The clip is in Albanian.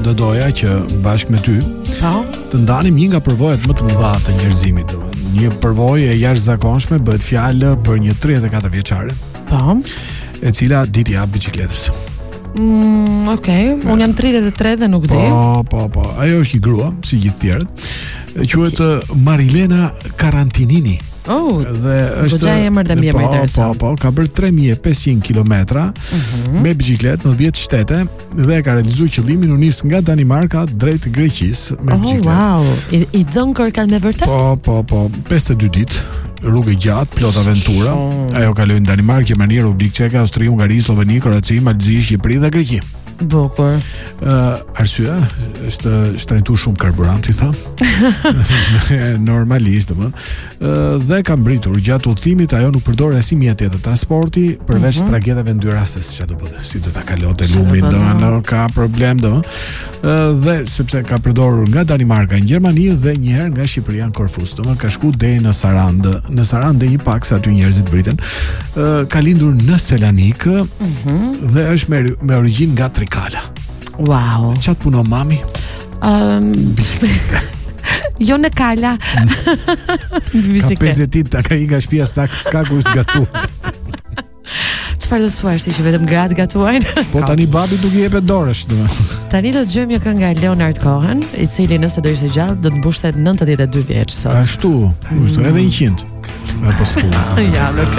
do doja që bashkë me ty të ndanim një nga përvojat më të mëdha të njerëzimit. Një përvojë e jashtëzakonshme, bëhet fjalë për një 34 vjeçare. Po. E cila ditë jap biçikletës. Okej, unë jam 33 dhe nuk di. Po. Ajo është një grua, si gjithë tjerët. Quhet Marilena Karantinini. Dhe është goxha emër dhe mbi më interesant. Po, ka bërë 3500 kilometra me biçikletë në 10 shtete dhe ka realizuar qëllimin u nis nga Danimarka drejt Greqisë me biçikletë. Wow, i dhënkër kanë me vërtet? Po, 52 ditë. Rrugë gjatë, plot aventura. Ajo kaloi në Danimarkë, Gjermani, Republikë Çeke, Austri, Hungari, Sloveni, Kroaci, Malzi, Shqipëri dhe Greqi. Bukur. Arsyeja është shtrëntuar shumë karburanti, tha. Normalisht, dhe ka mbritur gjatë udhimit, ajo nuk përdor asnjë mjet tjetër transporti përveç tragedave ndyrase, si çfarë do bëte, si do ta kalote lumin, domethënë ka problem dhe sepse ka përdorur nga Danimarka në Gjermani dhe një herë nga Shqipëria në Korfuz, domethënë ka shkuar deri në Sarandë. Në Sarandë një pak se aty njerëzit vriten. Ka lindur në Selanik dhe është me origjinë nga Trikala. Wow. Çat punon mami? Bicikliste. Jo në Kala. Ka 50 ditë ka ikur nga shtëpia s'ka kusht gatuar. Çfarë do të thuash ti që vetëm gratë gatuajnë? Po tani babi nuk i jepet dorësh, domethënë. Tani do të dëgjojmë një këngë nga Leonard Cohen, i cili nëse do ishte gjallë do të mbushte 92 vjeç sot. Ashtu, edhe 100. Apo s'u. Ja,